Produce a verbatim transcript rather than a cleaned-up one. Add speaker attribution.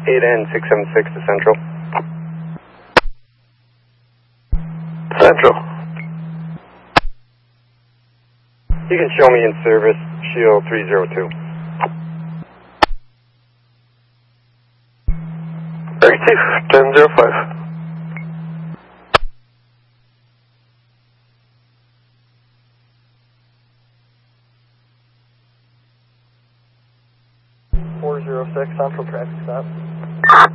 Speaker 1: eight N six seven six to Central.
Speaker 2: Central.
Speaker 1: You can show me in service, Shield three zero two.
Speaker 2: Active, ten zero five.
Speaker 1: four zero six, Central traffic stop.